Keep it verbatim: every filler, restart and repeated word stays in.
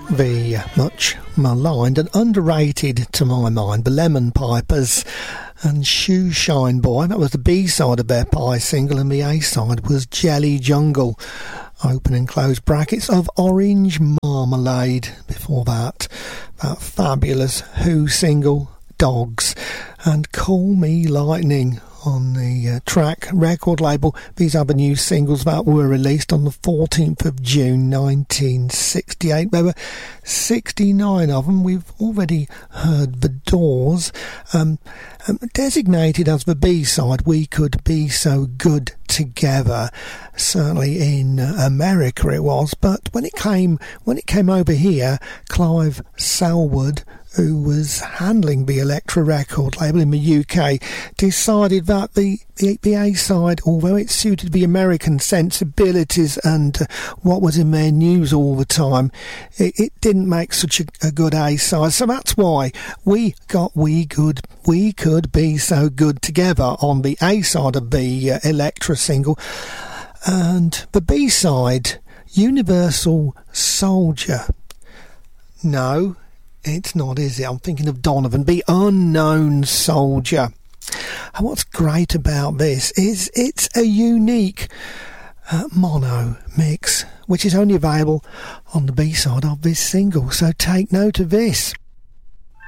the much maligned and underrated, to my mind, the Lemon Pipers and Shoe Shine Boy. That was the B-side of their Pie single, and the A-side was Jelly Jungle, open and close brackets, of Orange Marmalade. Before that, that fabulous Who single, Dogs, and Call Me Lightning on the uh, Track record label. These are the new singles that were released on the fourteenth of June nineteen sixty-eight. There were sixty-nine of them. We've already heard The Doors, um, um, designated as the B-side, We Could Be So Good Together. Certainly in uh, America it was, but when it came when it came over here, Clive Selwood, who was handling the Elektra record label in the U K, decided that the, the, the A-side, although it suited the American sensibilities and uh, what was in their news all the time, it, it didn't make such a, a good A-side. So that's why we got We Could, we could Be So Good Together on the A-side of the uh, Elektra single. And the B-side, Universal Soldier. No, it's not, is it? I'm thinking of Donovan, The Unknown Soldier. And what's great about this is it's a unique uh, mono mix, which is only available on the B-side of this single. So take note of this.